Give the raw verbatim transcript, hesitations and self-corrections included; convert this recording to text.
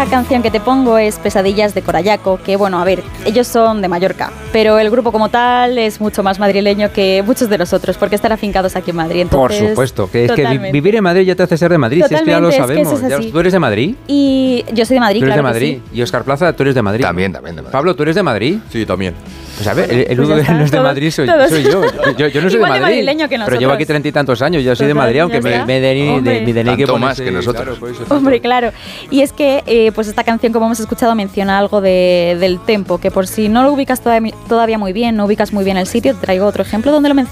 segunda canción que te pongo es Pesadillas de Corallaco, que bueno, a ver, ellos son de Mallorca, pero el grupo como tal es mucho más madrileño que muchos de los otros, porque están afincados aquí en Madrid. Entonces, por supuesto, que es totalmente. que vivir en Madrid ya te hace ser de Madrid, si es que ya lo sabemos. Es que eso es ya, ¿tú eres de Madrid? Y yo soy de Madrid, ¿Tú eres claro de Madrid? que sí. Y Óscar Plaza, ¿tú eres de Madrid? También, también de Madrid. Pablo, ¿tú eres de Madrid? Sí, también. Pues a ver, Bueno, el, el pues único ya que no es de está, Madrid soy, todos, soy yo. yo. Yo no soy Igual de de Madrid, madrileño que pero nosotros. llevo aquí treinta y tantos años, yo soy de Total, Madrid, aunque ya me, está. me, de, Hombre. de, me tenéis que Tanto poner más que nosotros. Claro, por eso, Hombre, claro. Y es que eh, pues esta canción, como hemos escuchado, menciona algo de, del tempo, que por si no lo ubicas todavía, todavía muy bien, no ubicas muy bien el sitio, te traigo otro ejemplo donde lo menciona.